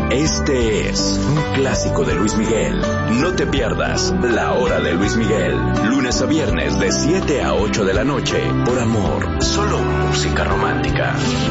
Este es un clásico de Luis Miguel. No te pierdas La Hora de Luis Miguel. Lunes a viernes de 7 a 8 de la noche. Por Amor. Solo música romántica.